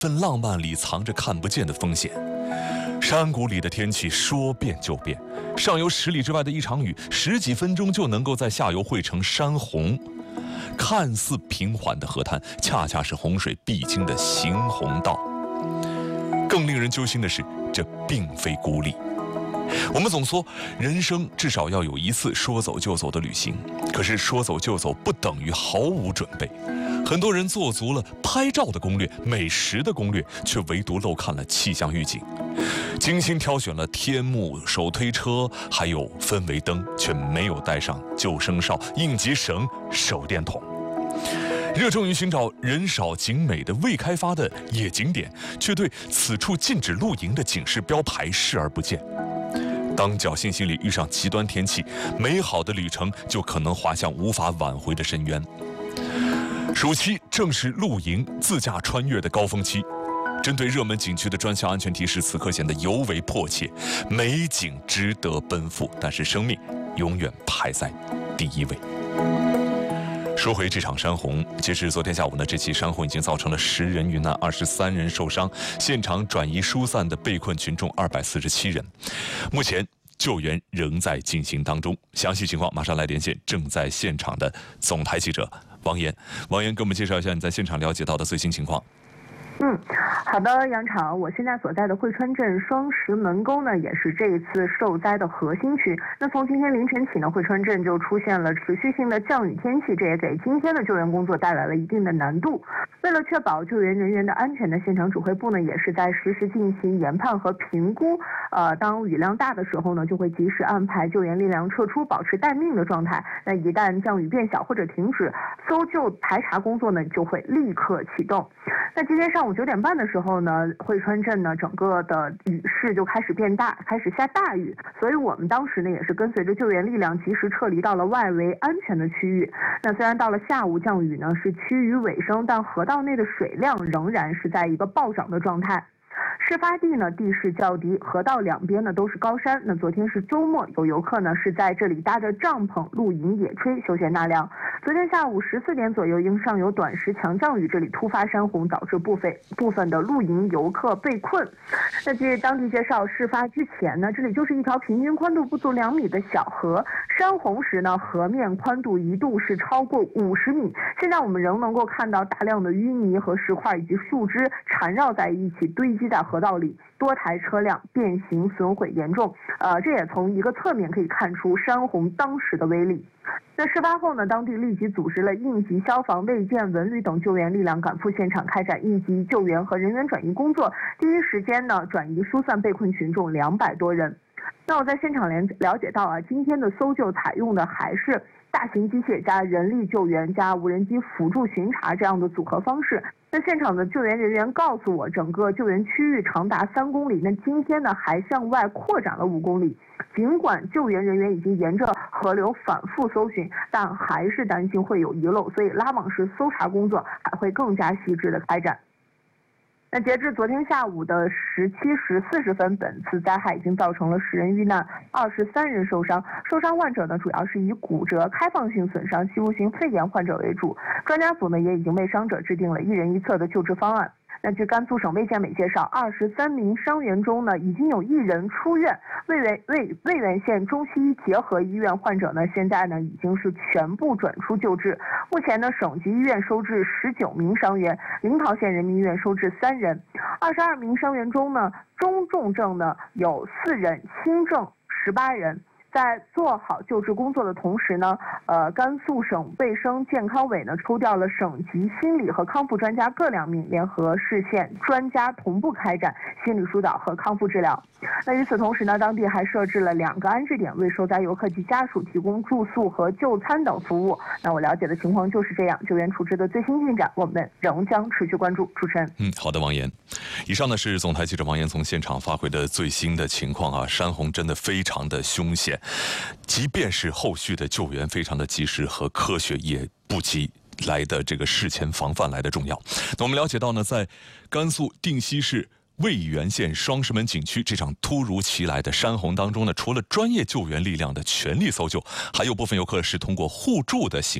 份浪漫里藏着看不见的风险。山谷里的天气说变就变，上游10里之外的一场雨，10几分钟就能够在下游汇成山洪。看似平缓的河滩，恰恰是洪水必经的行洪道。更令人揪心的是，这并非孤立。我们总说，人生至少要有一次说走就走的旅行，可是说走就走不等于毫无准备。很多人做足了拍照的攻略、美食的攻略，却唯独漏看了气象预警。精心挑选了天幕、手推车，还有氛围灯，却没有带上救生哨、应急绳、手电筒。热衷于寻找人少景美的未开发的野景点，却对此处禁止露营的警示标牌视而不见。当侥幸心理遇上极端天气，美好的旅程就可能滑向无法挽回的深渊。暑期正是露营、自驾穿越的高峰期，针对热门景区的专项安全提示此刻显得尤为迫切。美景值得奔赴，但是生命永远排在第一位。说回这场山洪，截至昨天下午呢，这起山洪已经造成了10人遇难、23人受伤，现场转移疏散的被困群众247人。目前救援仍在进行当中，详细情况马上来连线正在现场的总台记者王岩。王岩，给我们介绍一下你在现场了解到的最新情况。 好的，杨朝，我现在所在的汇川镇双石门沟呢，也是这一次受灾的核心区。那从今天凌晨起呢，汇川镇就出现了持续性的降雨天气，这也给今天的救援工作带来了一定的难度。为了确保救援人员的安全呢，现场指挥部呢也是在实时进行研判和评估。当雨量大的时候呢，就会及时安排救援力量撤出，保持待命的状态。那一旦降雨变小或者停止，搜救排查工作呢就会立刻启动。那今天上午9点半的时候呢，汇川镇呢整个的雨势就开始变大，开始下大雨，所以我们当时呢也是跟随着救援力量及时撤离到了外围安全的区域。那虽然到了下午降雨呢是趋于尾声，但河道内的水量仍然是在一个暴涨的状态。事发地呢地势较低，河道两边呢都是高山。那昨天是周末，有游客呢是在这里搭着帐篷露营野炊，休闲纳凉。昨天下午14点左右，因上游短时强降雨，这里突发山洪，导致部分的露营游客被困。那据当地介绍，事发之前呢，这里就是一条平均宽度不足2米的小河，山洪时呢，河面宽度一度是超过50米。现在我们仍能够看到大量的淤泥和石块以及树枝缠绕在一起，堆积在河道里，多台车辆变形损毁严重。这也从一个侧面可以看出山洪当时的威力。那事发后呢，当地立即组织了应急消防、卫健、文旅等救援力量赶赴现场，开展应急救援和人员转移工作。第一时间呢，转移疏散被困群众200多人。那我在现场了解到今天的搜救采用的还是大型机械加人力救援加无人机辅助巡查这样的组合方式。那现场的救援人员告诉我，整个救援区域长达3公里，那今天呢还向外扩展了5公里。尽管救援人员已经沿着河流反复搜寻，但还是担心会有遗漏，所以拉网式搜查工作还会更加细致的开展。那截至昨天下午的17时40分，本次灾害已经造成了10人遇难、23人受伤。受伤患者呢，主要是以骨折、开放性损伤、吸入性肺炎患者为主。专家组呢也已经为伤者制定了1人1侧的救治方案。那据甘肃省卫健委介绍，23名伤员中呢，已经有1人出院。渭源县中西医结合医院患者呢，现在呢已经是全部转出救治。目前呢，省级医院收治19名伤员，临洮县人民医院收治3人。22名伤员中呢，中重症呢有4人，轻症18人。在做好救治工作的同时呢，甘肃省卫生健康委呢抽调了省级心理和康复专家各2名，联合市县专家同步开展心理疏导和康复治疗。那与此同时呢，当地还设置了2个安置点，为受灾游客及家属提供住宿和就餐等服务。那我了解的情况就是这样，救援处置的最新进展，我们仍将持续关注。主持人， 好的，王岩。以上呢是总台记者王岩从现场发回的最新的情况山洪真的非常的凶险。即便是后续的救援非常的及时和科学，也不及来的这个事前防范来的重要。那我们了解到呢，在甘肃定西市渭源县双石门景区这场突如其来的山洪当中呢，除了专业救援力量的全力搜救，还有部分游客是通过互助的形式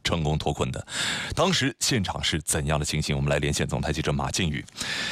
成功脱困的。当时现场是怎样的情形？我们来连线总台记者马靖宇。